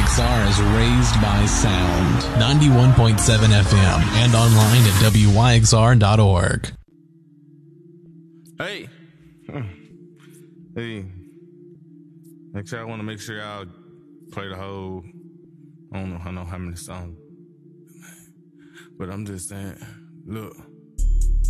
WYXR is raised by sound. 91.7 FM and online at WYXR.org. Hey. Hey. Actually, I want to make sure y'all play the whole, I don't know how many songs. But I'm just saying, look.